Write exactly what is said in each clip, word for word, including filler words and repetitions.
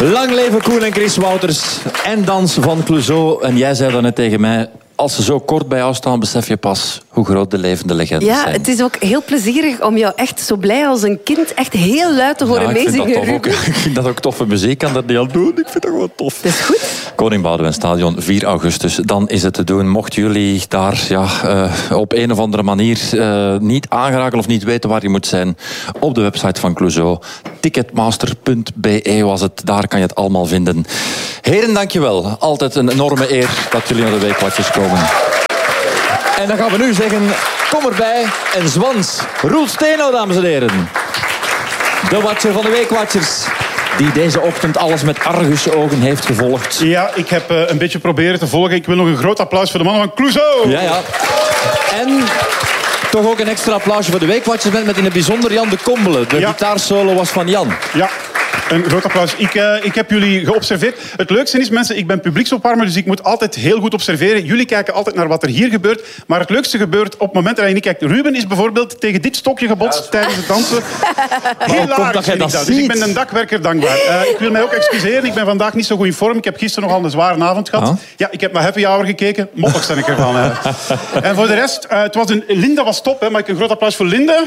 Lang leven Koen en Chris Wouters en dans van Clouseau. En jij zei dan net tegen mij, als ze zo kort bij jou staan, besef je pas hoe groot de levende legendes ja, zijn. Het is ook heel plezierig om jou echt zo blij als een kind echt heel luid te horen ja, ik meezingen. vind dat ook, ik vind dat ook toffe muziek. Ik kan dat niet aan doen. Ik vind dat gewoon tof. Dat is goed. Koning Boudewijn Stadion, vier augustus. Dan is het te doen. Mochten jullie daar ja, uh, op een of andere manier uh, niet aangeraken of niet weten waar je moet zijn, op de website van Clouseau. ticketmaster punt b e was het. Daar kan je het allemaal vinden. Heren, dankjewel. Altijd een enorme eer dat jullie naar de Weekwatchers komen. En dan gaan we nu zeggen, kom erbij en zwans. Roel Steno, dames en heren. De watcher van de Weekwatchers. Die deze ochtend alles met argusogen heeft gevolgd. Ja, ik heb uh, een beetje proberen te volgen. Ik wil nog een groot applaus voor de mannen van Clouseau. Ja, ja. En toch ook een extra applausje voor de Weekwatchers met, met in het bijzonder Jan de Kombele. De ja. gitaarsolo was van Jan. Ja. Een groot applaus. Ik, uh, ik heb jullie geobserveerd. Het leukste is, mensen, ik ben publieksopwarmer, dus ik moet altijd heel goed observeren. Jullie kijken altijd naar wat er hier gebeurt. Maar het leukste gebeurt op het moment dat je niet kijkt. Ruben is bijvoorbeeld tegen dit stokje gebotst ja, tijdens het dansen. Heel laag dat, dat, dat. Dus ik ben een dakwerker dankbaar. Uh, ik wil mij ook excuseren. Ik ben vandaag niet zo goed in vorm. Ik heb gisteren nogal een zware avond gehad. Ah. Ja, ik heb naar Happy Hour gekeken. Moppig ben ik ervan. Uh. En voor de rest, uh, het was een, Linda was top. Hè, maar ik een groot applaus voor Linda.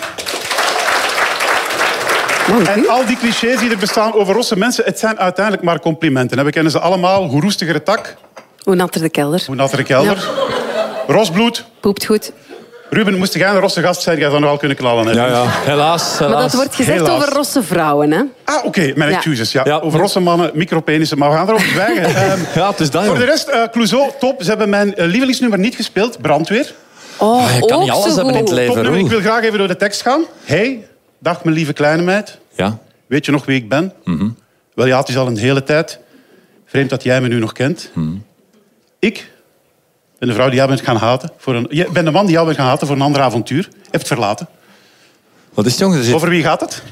En al die clichés die er bestaan over rosse mensen, het zijn uiteindelijk maar complimenten. We kennen ze allemaal. Hoe roestiger het tak. Hoe natter de kelder. Hoe natter de kelder. Ja. Rosbloed. Poept goed. Ruben, moest jij een rosse gast zijn, jij zou nog wel kunnen knallen. Hè? Ja, ja. Helaas, helaas. Maar dat wordt gezegd helaas. Over rosse vrouwen, hè? Ah, oké. Okay. Mijn excuses. Ja. Ja. Over rosse mannen, micropenissen. Maar we gaan erop zwijgen. um, ja, het is dat, voor de rest, uh, Clouseau, top. Ze hebben mijn uh, lievelingsnummer niet gespeeld. Brandweer. Oh, oh je kan niet alles hebben in het leven. Top, ik wil graag even door de tekst gaan. Hey, dag mijn lieve kleine meid. Ja. Weet je nog wie ik ben? Mm-hmm. Wel ja, het is al een hele tijd. Vreemd dat jij me nu nog kent. Mm-hmm. Ik ben de vrouw die jou bent gaan haten. Voor een, je ben de man die jou bent gaan haten voor een ander avontuur. Heeft verlaten. Wat is het, jongen? Zit... Over wie gaat het?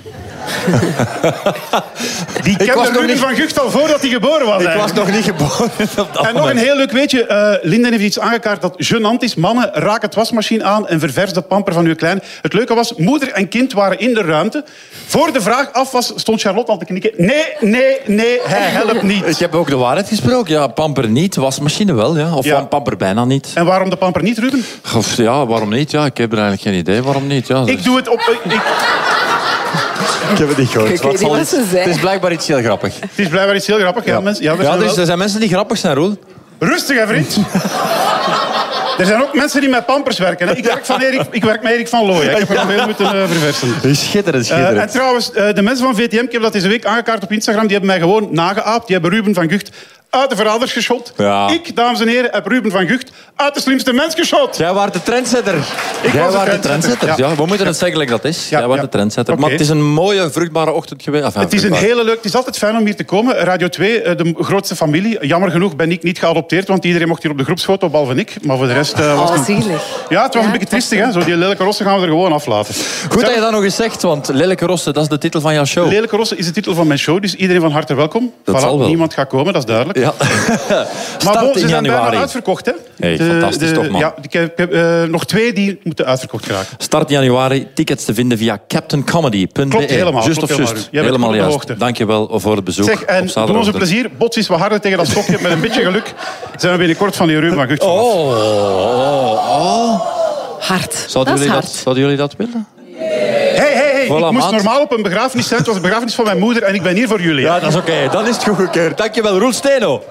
Die kende Ruben niet... van Gucht al voordat hij geboren was. Ik eigenlijk. was nog niet geboren. En nog een heel leuk weetje. Uh, Linden heeft iets aangekaart dat gênant is. Mannen, raak het wasmachine aan en ververs de pamper van uw klein. Het leuke was, moeder en kind waren in de ruimte. Voor de vraag af was, stond Charlotte al te knikken. Nee, nee, nee, hij helpt niet. Ik heb ook de waarheid gesproken. Ja, pamper niet, wasmachine wel. Ja. Of ja. pamper bijna niet. En waarom de pamper niet, Ruben? Of, ja, waarom niet? Ja, ik heb er eigenlijk geen idee. Waarom niet? Ja, ik doe het op... Ik... Ik heb het niet gehoord. Ik weet niet wat ze het is blijkbaar iets heel grappig. Het is blijkbaar iets heel grappig. Ja, ja. mensen, ja, ja, dus wel... er zijn mensen die grappig zijn, Roel. Rustig, hè, vriend. Er zijn ook mensen die met pampers werken. Hè. Ik, werk van Erik, ik werk met Erik van Looijen. Ik heb er nog veel moeten uh, verversen. Schitterend, schitterend. Uh, en trouwens, uh, de mensen van V T M, ik heb dat deze week aangekaart op Instagram, die hebben mij gewoon nageaapt. Die hebben Ruben van Gucht uit de verraders geschot. Ja. Ik, dames en heren, heb Ruben van Gucht uit de slimste mens geschot. Jij was de trendsetter. Ik Jij was was de de trendsetter. Ja. Ja, we moeten het zeggen like dat is. Ja, Jij was ja. de trendsetter. Okay. Maar het is een mooie, vruchtbare ochtend geweest. Enfin, het is een hele leuk... Het is altijd fijn om hier te komen. Radio twee, de grootste familie. Jammer genoeg ben ik niet geadopteerd, want iedereen mocht hier op de groepsfoto, behalve ik. Maar voor de rest... Uh, was oh, het... zielig. Ja, het was ja, een beetje triestig, hè. Zo die lelijke rossen gaan we er gewoon aflaten. Goed dat je dat nog eens zegt, want Lelijke Rossen, dat is de titel van jouw show. Lelijke Rossen is de titel van mijn show, dus iedereen van harte welkom. Dat voilà, zal wel. Niemand gaat komen, dat is duidelijk. Ja. Maar bon, ze zijn januari. bijna uitverkocht, hè. Hey, de, fantastisch de, toch, man. Ja, ik heb, ik heb uh, nog twee die moeten uitverkocht geraken. Start januari, tickets te vinden via captain comedy punt b e. Klopt helemaal. Just klopt of helemaal. just. Jij bent helemaal goed op de juist. hoogte. Dank je wel voor het bezoek. Zeg, en doe ons een plezier. Bots is wat harder tegen dat stokje. Met een beetje geluk zijn we binnenkort van die Ruben van Gucht vanaf. Oh, oh, oh. Hard. Zouden dat jullie hard. dat, zouden jullie dat willen? Hey, hey, hey. Voilà, ik moest maat. normaal op een begrafenis zijn. Het was een begrafenis van mijn moeder en ik ben hier voor jullie. Ja, dat is oké. Okay. Dan is het goed gekeurd. Dank je wel, Roel Steno.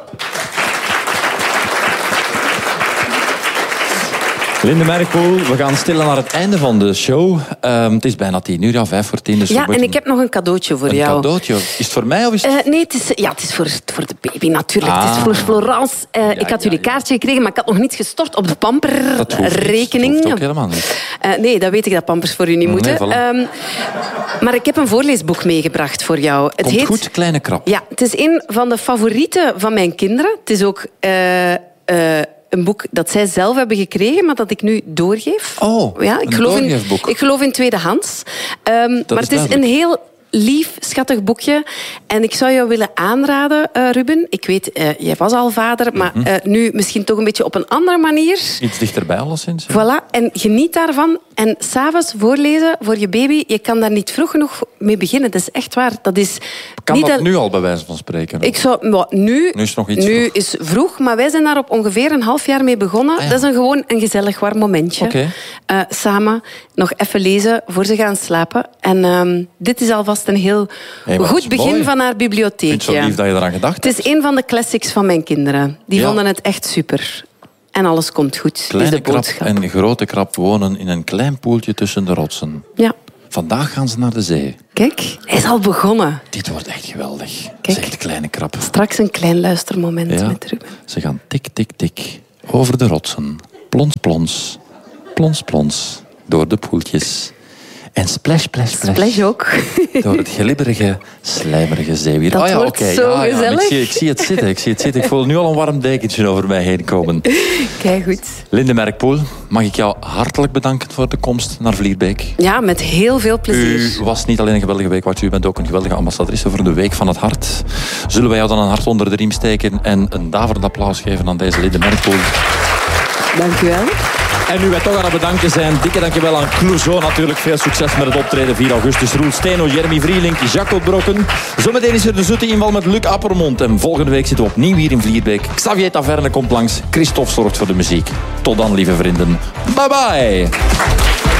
Linde Merkpoel, we gaan stilaan naar het einde van de show. Um, het is bijna tien uur, ja, vijf voor tien. Dus ja, en ik heb nog een cadeautje voor een jou. Een cadeautje? Is het voor mij of is het... Uh, nee, het is, ja, het is voor, voor de baby natuurlijk. Ah. Het is voor Florence. Uh, Ja, ik had ja, jullie ja. kaartje gekregen, maar ik had nog niet gestort op de Dat hoeft niet. pamperrekening. Dat hoeft ook helemaal niet. Uh, nee, dat weet ik dat pampers voor u niet Nee, moeten. voilà. Um, maar ik heb een voorleesboek meegebracht voor jou. Het Komt heet... goed, kleine krab. Ja, het is een van de favorieten van mijn kinderen. Het is ook... Uh, uh, een boek dat zij zelf hebben gekregen, maar dat ik nu doorgeef. Oh, ja, ik een geloof in, doorgeefboek. ik geloof in tweedehands. Um, maar het is duidelijk. een heel lief, schattig boekje. En ik zou jou willen aanraden, uh, Ruben. Ik weet, uh, jij was al vader, maar uh, nu misschien toch een beetje op een andere manier. Iets dichterbij alleszins. Ja. Voilà, en geniet daarvan. En s'avonds voorlezen voor je baby, je kan daar niet vroeg genoeg mee beginnen. Dat is echt waar. Dat is kan niet dat een... nu al, bij wijze van spreken? Ik zou, well, nu nu is het nog iets nu vroeg. is vroeg, maar wij zijn daar op ongeveer een half jaar mee begonnen. Ah, ja. Dat is een, gewoon een gezellig warm momentje. Okay. Uh, samen nog even lezen voor ze gaan slapen. En um, dit is alvast een heel hey, goed begin mooi. van haar bibliotheek. Ik vind het zo lief dat je eraan gedacht hebt. Het is een van de classics van mijn kinderen. Die ja. vonden het echt super. En alles komt goed, Kleine is de boodschap. krab en grote krab wonen in een klein poeltje tussen de rotsen. Ja. Vandaag gaan ze naar de zee. Kijk, hij is al begonnen. Dit wordt echt geweldig, Kijk. zegt de kleine krab. Straks een klein luistermoment Ja. met Ruben. Ze gaan tik, tik, tik over de rotsen. Plons, plons. Plons, plons. Door de poeltjes. En splash, splash, splash. Splash ook. Door het glibberige, slijmerige zeewier. Dat oh ja, wordt okay. zo ja, ja, gezellig. Ik zie, ik zie het zitten, ik zie het zitten. Ik voel nu al een warm dekentje over mij heen komen. Kijk goed. Linde Merkpoel, mag ik jou hartelijk bedanken voor de komst naar Vlierbeek. Ja, met heel veel plezier. U was niet alleen een geweldige weekwatcher, u bent ook een geweldige ambassadrice voor de Week van het Hart. Zullen wij jou dan een hart onder de riem steken en een daverend applaus geven aan deze Linde Merkpoel? Dank u wel. En nu wij toch aan het bedanken zijn, dikke dankjewel aan Clouseau natuurlijk. Veel succes met het optreden vier augustus. Roel Steno, Jeremy Vrielink, Jacques Brokken. Zometeen is er de zoete inval met Luc Appermond. En volgende week zitten we opnieuw hier in Vlierbeek. Xavier Taverne komt langs. Christophe zorgt voor de muziek. Tot dan, lieve vrienden. Bye bye.